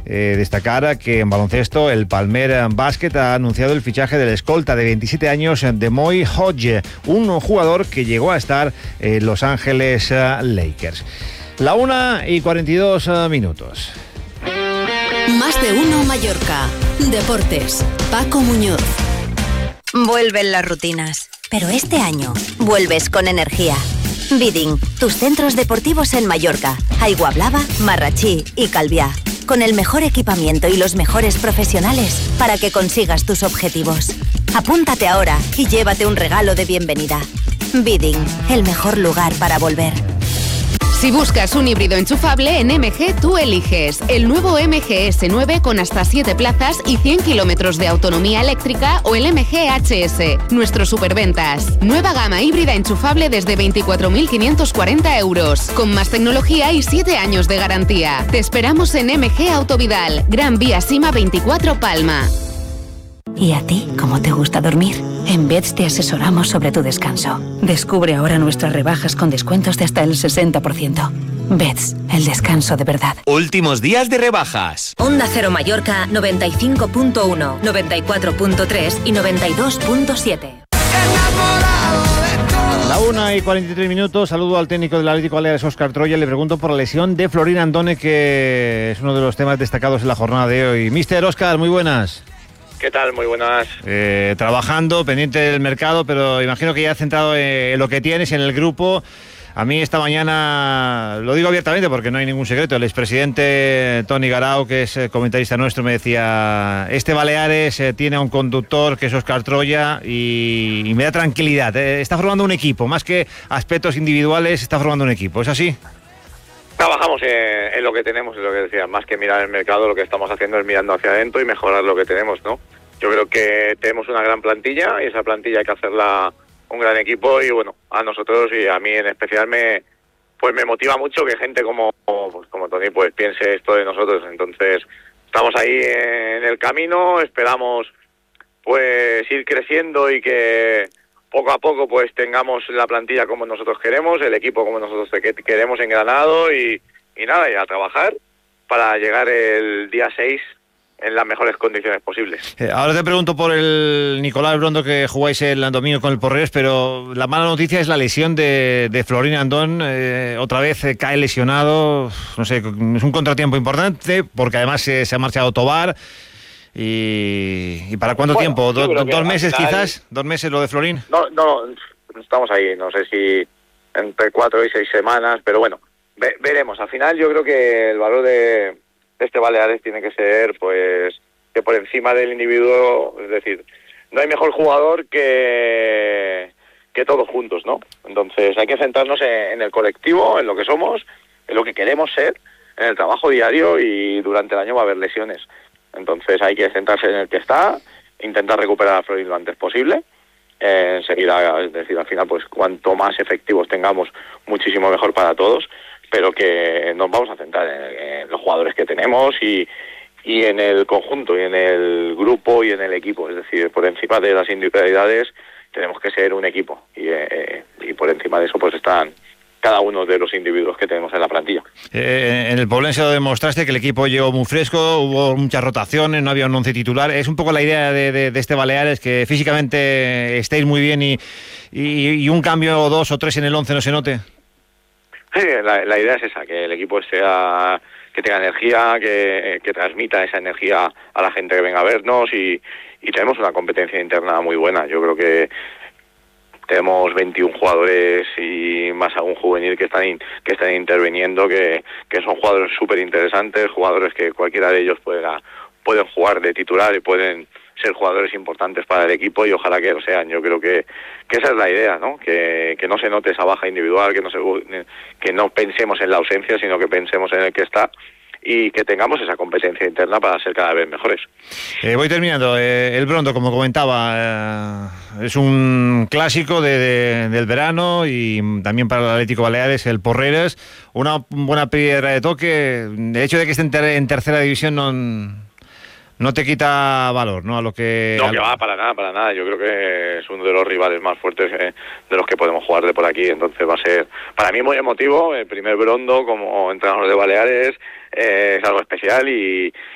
Destacar que en baloncesto el Palmer Basket ha anunciado el fichaje del escolta de 27 años de Moy Hodge, un jugador que llegó a estar en Los Ángeles Lakers. La 1:42. Más de uno Mallorca. Deportes. Paco Muñoz. Vuelven las rutinas, pero este año vuelves con energía. Bidding, tus centros deportivos en Mallorca, Aiguablava, Marratxí y Calviá, con el mejor equipamiento y los mejores profesionales para que consigas tus objetivos. Apúntate ahora y llévate un regalo de bienvenida. Bidding, el mejor lugar para volver. Si buscas un híbrido enchufable, en MG tú eliges el nuevo MG S9 con hasta 7 plazas y 100 kilómetros de autonomía eléctrica o el MG HS. Nuestros superventas. Nueva gama híbrida enchufable desde 24.540 euros, con más tecnología y 7 años de garantía. Te esperamos en MG Autovidal, Gran Vía Sima 24 Palma. ¿Y a ti cómo te gusta dormir? En Beds te asesoramos sobre tu descanso. Descubre ahora nuestras rebajas con descuentos de hasta el 60%. Beds, el descanso de verdad. Últimos días de rebajas. Onda Cero Mallorca 95.1, 94.3 y 92.7. La 1:43. Saludo al técnico del Atlético Baleares, Óscar Troya. Le pregunto por la lesión de Florín Andone, que es uno de los temas destacados en la jornada de hoy. Mister Óscar, muy buenas. ¿Qué tal? Muy buenas. Trabajando, pendiente del mercado, pero imagino que ya centrado en lo que tienes, en el grupo. A mí esta mañana, lo digo abiertamente porque no hay ningún secreto, el expresidente Toni Garau, que es comentarista nuestro, me decía: este Baleares tiene a un conductor que es Óscar Troya y me da tranquilidad. Está formando un equipo, más que aspectos individuales, está formando un equipo. ¿Es así? Trabajamos en lo que tenemos, es lo que decía, más que mirar el mercado, lo que estamos haciendo es mirando hacia adentro y mejorar lo que tenemos, ¿no? Yo creo que tenemos una gran plantilla y esa plantilla hay que hacerla un gran equipo y bueno, a nosotros y a mí en especial me motiva mucho que gente como Toni pues piense esto de nosotros. Entonces estamos ahí en el camino, esperamos pues ir creciendo y que poco a poco pues tengamos la plantilla como nosotros queremos, el equipo como nosotros queremos engranado y nada, y a trabajar para llegar el día 6 en las mejores condiciones posibles. Ahora te pregunto por el Nicolás Brondo, que jugáis el domingo con el Porreres, pero la mala noticia es la lesión de Florín Andón. Otra vez cae lesionado, no sé, es un contratiempo importante porque además se ha marchado Tobar. ¿Y para cuánto tiempo? ¿2 meses quizás? ¿2 meses lo de Florín? No, estamos ahí, no sé si entre 4 y 6 semanas, pero bueno, veremos. Al final yo creo que el valor de este Baleares tiene que ser pues que por encima del individuo, es decir, no hay mejor jugador que todos juntos, ¿no? Entonces hay que centrarnos en el colectivo, en lo que somos, en lo que queremos ser, en el trabajo diario, y durante el año va a haber lesiones. Entonces hay que centrarse en el que está, intentar recuperar a Florín lo antes posible. Enseguida, es decir, al final, pues cuanto más efectivos tengamos, muchísimo mejor para todos, pero que nos vamos a centrar en los jugadores que tenemos y en el conjunto, y en el grupo y en el equipo. Es decir, por encima de las individualidades tenemos que ser un equipo y por encima de eso pues están cada uno de los individuos que tenemos en la plantilla. En el Poblense lo demostraste, que el equipo llegó muy fresco, hubo muchas rotaciones, no había un once titular. Es un poco la idea de este Baleares, que físicamente estéis muy bien y un cambio o 2 o 3 en el 11 no se note. Sí, la idea es esa, que el equipo que tenga energía, que transmita esa energía a la gente que venga a vernos y tenemos una competencia interna muy buena. Yo creo que tenemos 21 jugadores y más aún juvenil que están interviniendo, que son jugadores súper interesantes, jugadores que cualquiera de ellos pueden jugar de titular y pueden ser jugadores importantes para el equipo, y ojalá que lo sean. Yo creo que esa es la idea, ¿no? Que no se note esa baja individual, que no pensemos en la ausencia, sino que pensemos en el que está, y que tengamos esa competencia interna para ser cada vez mejores. Voy terminando. El Brondo, como comentaba, es un clásico del verano, y también para el Atlético Baleares, el Porreres, una buena piedra de toque. El hecho de que esté en tercera división no te quita valor, ¿no? No, que va, para nada. Yo creo que es uno de los rivales más fuertes de los que podemos jugar de por aquí. Entonces va a ser, para mí, muy emotivo. El primer Brondo como entrenador de Baleares es algo especial y